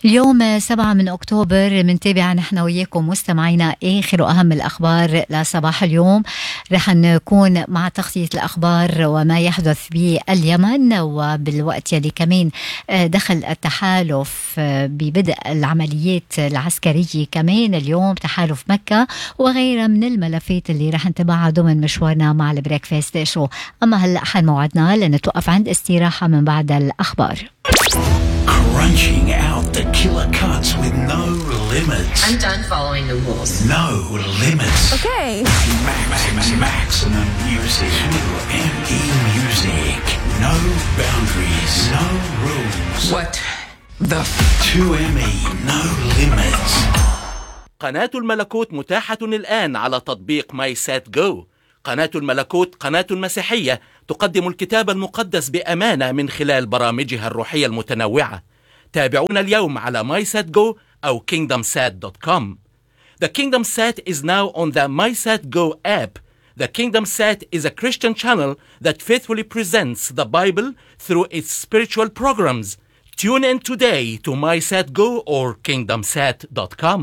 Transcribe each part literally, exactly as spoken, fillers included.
اليوم سبعة من أكتوبر منتابع نحن وياكم مستمعينا آخر وأهم الأخبار لصباح اليوم. رح نكون مع تغطية الأخبار وما يحدث باليمن، وبالوقت يلي كمان دخل التحالف ببدء العمليات العسكرية كمان اليوم، تحالف مكة وغيرها من الملفات اللي رح نتابعها ضمن مشوارنا مع البريكفاست شو. أما هلأ حان موعدنا لنتوقف عند استراحة من بعد الأخبار. Crunching out the killer cuts with no limits. I'm done following the rules. No limits. Okay. Max, max, maximum music. M E music. No boundaries. No rules. What the f- two M E. No limits. قناة الملكوت متاحة الآن على تطبيق ماي سات جو. قناة الملكوت قناة مسيحية تقدم الكتاب المقدس بأمانة من خلال برامجها الروحية المتنوعة. تابعونا اليوم على MySatGo أو kingdom sat dot com. The Kingdom Sat is now on the MySatGo app. The Kingdom Sat is a Christian channel that faithfully presents the Bible through its spiritual programs. Tune in today to MySatGo or kingdom sat dot com.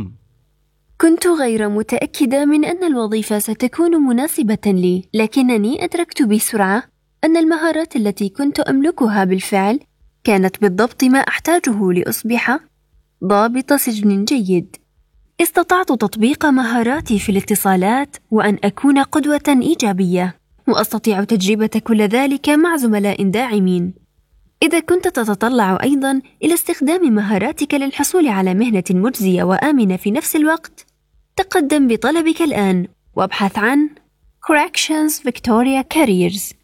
كنت غير متأكدة من أن الوظيفة ستكون مناسبة لي، لكنني أدركت بسرعة أن المهارات التي كنت أملكها بالفعل كانت بالضبط ما أحتاجه لأصبح ضابط سجن جيد. استطعت تطبيق مهاراتي في الاتصالات وأن أكون قدوة إيجابية، وأستطيع تجربة كل ذلك مع زملاء داعمين. إذا كنت تتطلع أيضاً إلى استخدام مهاراتك للحصول على مهنة مجزية وآمنة في نفس الوقت، تقدم بطلبك الآن وابحث عن Corrections Victoria Careers.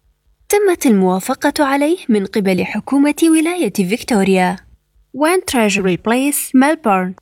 تمت الموافقة عليه من قبل حكومة ولاية فيكتوريا. One Treasury Place, Melbourne.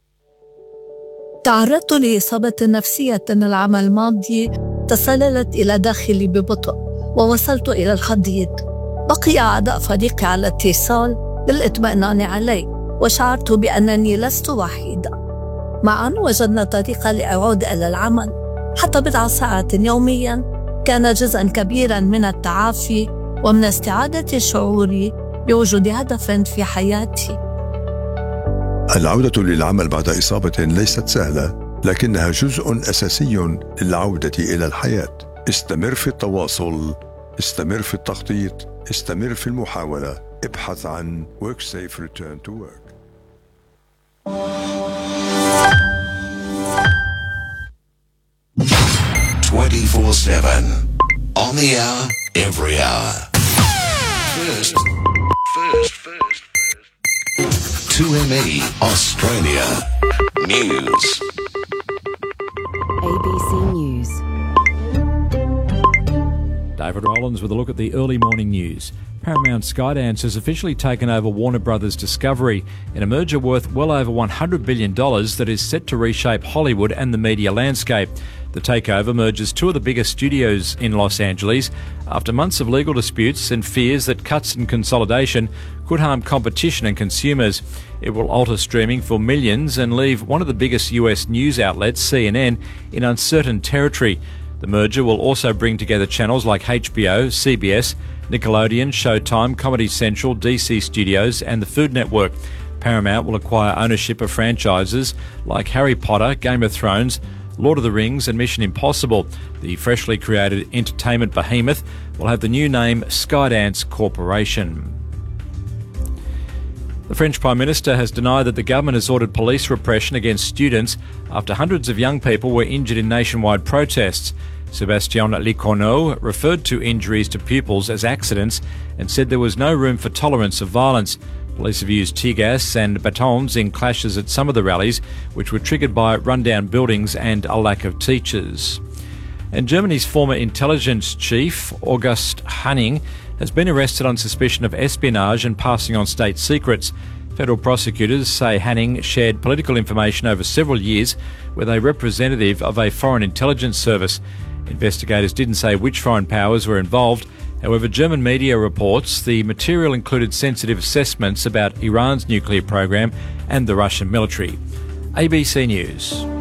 تعرضت لإصابة نفسية العام الماضي تسللت إلى داخلي ببطء، ووصلت إلى الحضيض. بقي أعضاء فريقي على اتصال للإطمئنان علي، وشعرت بأنني لست وحيدة. معا وجدنا طريقة لأعود إلى العمل. حتى بضع ساعات يوميا كان جزءا كبيرا من التعافي ومن استعادة شعوري بوجود هدف في حياتي. العودة للعمل بعد إصابة ليست سهلة، لكنها جزء أساسي للعودة إلى الحياة. استمر في التواصل، استمر في التخطيط، استمر في المحاولة. ابحث عن WorkSafe Return to Work. twenty-four seven. On the hour, every hour. First, first, first, first. two M E Australia News. A B C News. David Rollins with a look at the early morning news. Paramount Skydance has officially taken over Warner Brothers Discovery in a merger worth well over one hundred billion dollars that is set to reshape Hollywood and the media landscape. The takeover merges two of the biggest studios in Los Angeles after months of legal disputes and fears that cuts and consolidation could harm competition and consumers. It will alter streaming for millions and leave one of the biggest U S news outlets, C N N, in uncertain territory. The merger will also bring together channels like H B O, C B S, Nickelodeon, Showtime, Comedy Central, D C Studios and the Food Network. Paramount will acquire ownership of franchises like Harry Potter, Game of Thrones, Lord of the Rings and Mission Impossible. The freshly created entertainment behemoth will have the new name Skydance Corporation. The French Prime Minister has denied that the government has ordered police repression against students after hundreds of young people were injured in nationwide protests. Sébastien Lecornu referred to injuries to pupils as accidents and said there was no room for tolerance of violence. Police have used tear gas and batons in clashes at some of the rallies, which were triggered by rundown buildings and a lack of teachers. And Germany's former intelligence chief, August Hanning, has been arrested on suspicion of espionage and passing on state secrets. Federal prosecutors say Hanning shared political information over several years with a representative of a foreign intelligence service. Investigators didn't say which foreign powers were involved. However, German media reports the material included sensitive assessments about Iran's nuclear program and the Russian military. A B C News.